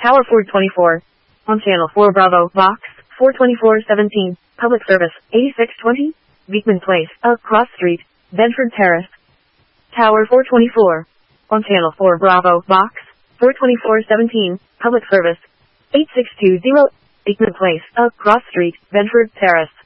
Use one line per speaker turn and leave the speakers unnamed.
Tower 424. On Channel 4 Bravo, Box 424-17, Public Service, 8620, Beekman Place, Cross Street, Bedford Terrace. Tower 424. On Channel 4 Bravo, Box 424-17, Public Service, 8620, Beekman Place, Cross Street, Bedford Terrace.